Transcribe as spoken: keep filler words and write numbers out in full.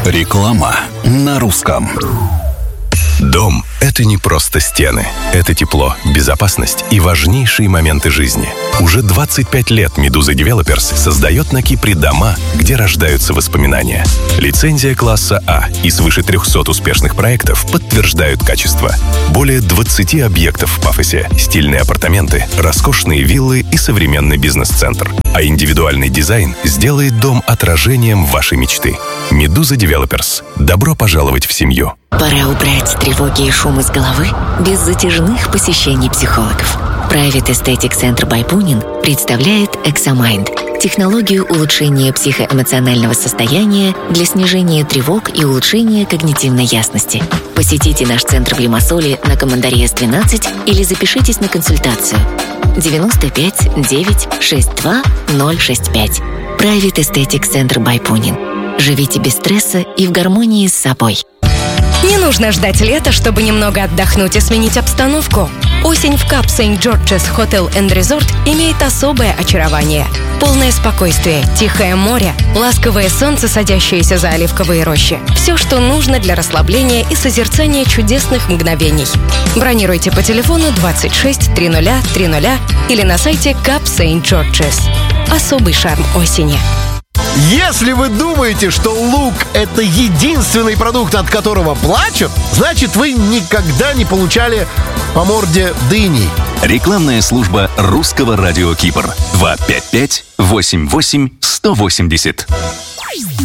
Реклама на русском. Дом – это не просто стены. Это тепло, безопасность и важнейшие моменты жизни. Уже двадцать пять лет «Медуза Девелоперс» создает на Кипре дома, где рождаются воспоминания. Лицензия класса А и свыше трехсот успешных проектов подтверждают качество. Более двадцати объектов в Пафосе, стильные апартаменты, роскошные виллы и современный бизнес-центр. А индивидуальный дизайн сделает дом отражением вашей мечты. «Медуза Девелоперс». Добро пожаловать в семью. Пора убрать тревоги и шум из головы без затяжных посещений психологов. Private Aesthetic Center by Bunin представляет Examind – технологию улучшения психоэмоционального состояния для снижения тревог и улучшения когнитивной ясности. Посетите наш центр в Лимассоле на Командария двенадцать или запишитесь на консультацию. девяносто пять девять шестьдесят два ноль шестьдесят пять. Private Aesthetic Center by Bunin. Живите без стресса и в гармонии с собой. Не нужно ждать лета, чтобы немного отдохнуть и сменить обстановку. Осень в Кап Сент-Джорджес Hotel and Resort имеет особое очарование. Полное спокойствие, тихое море, ласковое солнце, садящееся за оливковые рощи. Все, что нужно для расслабления и созерцания чудесных мгновений. Бронируйте по телефону двадцать шесть тридцать тридцать или на сайте Кап Сент-Джорджес. Особый шарм осени. Если вы думаете, что лук – это единственный продукт, от которого плачут, значит, вы никогда не получали по морде дыней. Рекламная служба русского радио Кипр. два пять пять восемь восемь сто восемьдесят.